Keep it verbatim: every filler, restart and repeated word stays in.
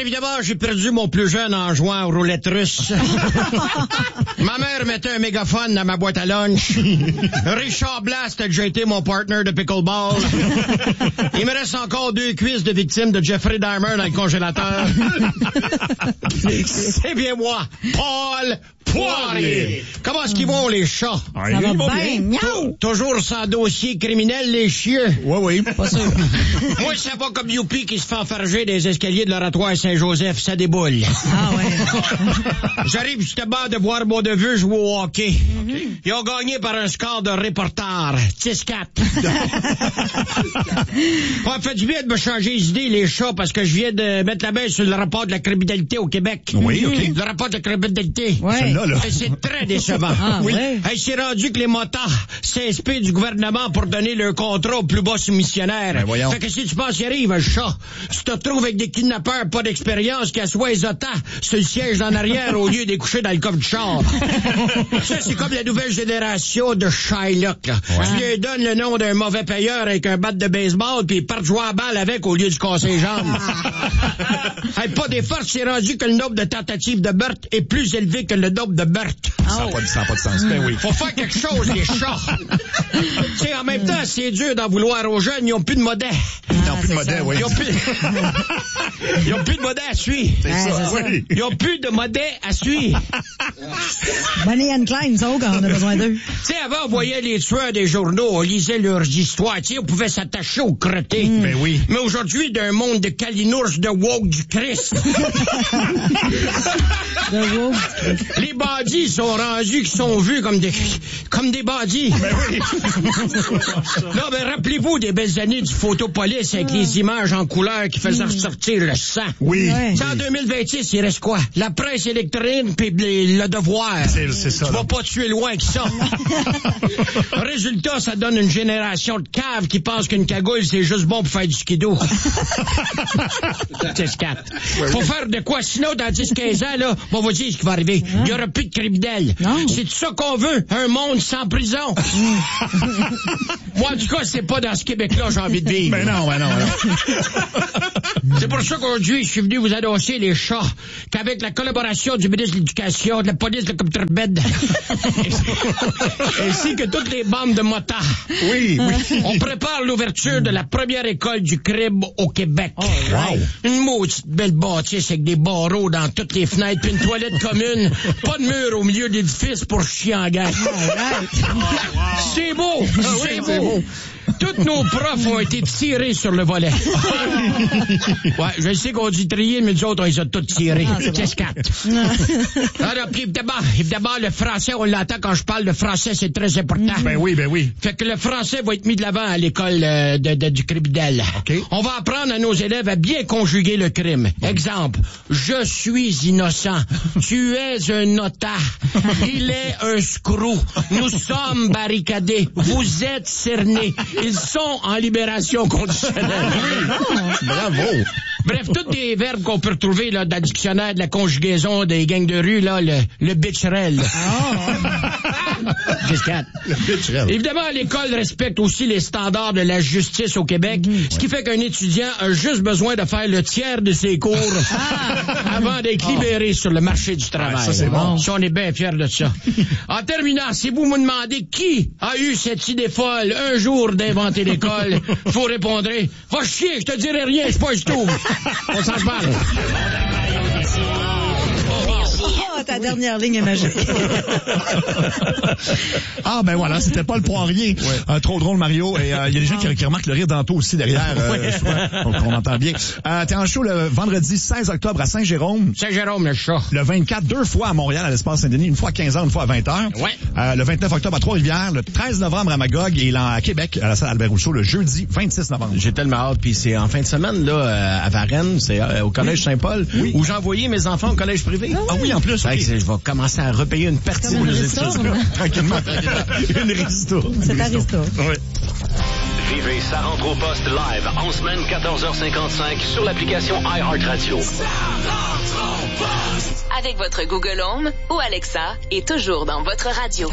évidemment, j'ai perdu mon plus jeune en jouant aux roulettes russes. Ma mère mettait un mégaphone dans ma boîte à lunch. Richard Blast a déjà été mon partner de pickleball. Il me reste encore deux cuisses de victimes de Jeffrey Dahmer dans le congélateur. C'est bien moi, Paul Poirier. Comment est-ce qu'ils vont, les chats? Ah, ça va bien, miaou. Toujours sans dossier criminel, les chiens. Oui, oui. Pas sûr. Moi, c'est pas comme Youpi qui se fait enfarger des escaliers de l'oratoire Saint-Joseph. Ça déboule. Ah, ouais. J'arrive jusqu'à bord de voir mon neveu jouer au hockey. Mm-hmm. Ils ont gagné par un score de reporter. six quatre. On fait du bien de me changer les idées, les chats, parce que je viens de mettre la main sur le rapport de la criminalité au Québec. Oui, OK. Le rapport de la criminalité. Ouais. Là. Et c'est très décevant. Ah, oui. Hey, c'est rendu que les motards s'inspirent du gouvernement pour donner leur contrat au plus bas soumissionnaire. Ben, voyons. Fait que si tu penses y arrive, un chat, tu te retrouves avec des kidnappeurs pas d'expérience qui assoient les otats sur le siège en arrière au lieu d'écoucher dans le coffre du char. Ça, c'est comme la nouvelle génération de Shylock, là. Ouais. Tu lui donnes le nom d'un mauvais payeur avec un bat de baseball puis ils partent jouer à balle avec au lieu du casser les jambes. Hey, pas des forces, c'est rendu que le nombre de tentatives de meurtre est plus élevé que le nombre de meurtres. Ça n'a pas, pas de sens. Ben oui. Faut faire quelque chose, les chats. Tu sais, en même temps, c'est dur d'en vouloir aux jeunes, ils n'ont plus de modèle. Ils n'ont plus de modèle, oui. Ils n'ont plus... Ils ont plus de modèle à suivre. C'est ouais, ça, c'est oui. Ils n'ont plus de modèle à suivre. Bonnie and Clyde, ça, quand on a besoin d'eux. Tu sais, avant, on voyait les tueurs des journaux, on lisait leurs histoires, tu sais, on pouvait s'attacher aux crottés. Mm. Ben oui. Mais aujourd'hui, d'un monde de calinours de woke du Christ. De woke. Les bandits sont rendus qui sont vus comme des comme des bandits. Ben oui. Non, mais rappelez-vous des belles années du photopolice avec ah. les images en couleur qui faisaient ressortir le sang. Oui. Ouais. En deux mille vingt-six, il reste quoi? La presse électronique puis le devoir. C'est, c'est ça. Tu là. vas pas tuer loin que ça. Résultat, ça donne une génération de caves qui pense qu'une cagoule, c'est juste bon pour faire du skido. six quatre. Faut faire de quoi? Sinon, dans dix quinze ans, là, on va vous dire ce qui va arriver. Il n'y aura plus de criminels. C'est tout ça qu'on veut? Un monde sans prison? Moi, en tout cas, c'est pas dans ce Québec-là j'ai envie de vivre. Ben non, ben non, ben non. C'est pour ça qu'aujourd'hui, je suis venu vous annoncer, les chats, qu'avec la collaboration du ministre de l'Éducation, de la police de Coupterbed, ainsi que toutes les bandes de motards, oui, oui. on prépare l'ouverture de la première école du crime au Québec. Oh, wow. Une maudite belle bâtisse avec des barreaux dans toutes les fenêtres, puis une toilette commune, pas de mur au milieu de l'édifice pour chier en gang. C'est beau, c'est beau. beau. Tous nos profs ont été tirés sur le volet. Ouais, je sais qu'on dit trier, mais nous autres, on les a tous tirés. Ah, c'est quatre. Alors, puis évidemment, évidemment, le français, on l'entend quand je parle, le français, c'est très important. Ben oui, ben oui. Fait que le français va être mis de l'avant à l'école euh, de, de, du criminel. Okay. On va apprendre à nos élèves à bien conjuguer le crime. Bon. Exemple, je suis innocent. Tu es un otage. Il est un screw. Nous sommes barricadés. Vous êtes cernés. Ils sont en libération conditionnelle. Bravo. Bref, tous des verbes qu'on peut retrouver là, dans le dictionnaire de la conjugaison des gangs de rue, là, le, le bitcherel. Oh. Le bitcherel. Évidemment, l'école respecte aussi les standards de la justice au Québec, mmh, ce qui ouais. fait qu'un étudiant a juste besoin de faire le tiers de ses cours ah. avant d'être libéré oh. sur le marché du travail. Ouais, ça, c'est bon. Ça, on est bien fiers de ça. En terminant, si vous me demandez qui a eu cette idée folle un jour d'inventer l'école, vous répondrez, va chier, je te dirai rien, c'est pas du tout. On s'en parle. Oh, ta dernière ligne est magique. Ah, ben voilà, c'était Paul Poirier. Ouais. Euh, trop drôle, Mario. Et il euh, y a des gens qui, qui remarquent le rire d'Anto aussi derrière. Euh, ouais. Donc, on entend bien. Euh, t'es en show le vendredi seize octobre à Saint-Jérôme. Saint-Jérôme, le chat. Le vingt-quatre, deux fois à Montréal, à l'Espace Saint-Denis. Une fois à quinze heures, une fois à vingt heures. Ouais. Euh, le vingt-neuf octobre à Trois-Rivières. Le treize novembre à Magog. Et là, à Québec, à la salle Albert Rousseau, le jeudi vingt-six novembre. J'ai tellement hâte. Puis c'est en fin de semaine, là, à Varennes. C'est euh, au Collège Saint-Paul. Oui. Où j'ai envoyé mes enfants au collège privé. Ah oui, ah oui en plus. Okay. Je vais commencer à repayer une partie de nos études. Tranquillement, tranquillement. Une risto. C'est un risto. Oui. Vivez Ça rentre au poste live en semaine quatorze heures cinquante-cinq sur l'application iHeartRadio. Avec votre Google Home ou Alexa et toujours dans votre radio.